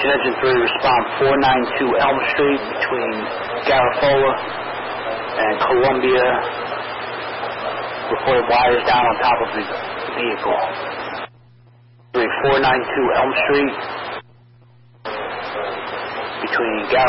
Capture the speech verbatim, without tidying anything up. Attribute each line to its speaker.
Speaker 1: Engine three, respond four ninety-two Elm Street between Garofalo and Columbia. Reported wires down on top of the vehicle. four ninety-two Elm Street between Garofalo